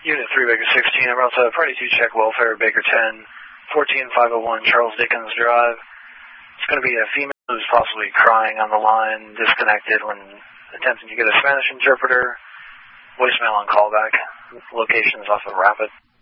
Unit 3, Baker 16, I'm outside Party 2, check welfare, Baker 10, 14501 Charles Dickens Drive. It's going to be a female who's possibly crying on the line, disconnected when attempting to get a Spanish interpreter. Voicemail on callback. Location is off of Rapid.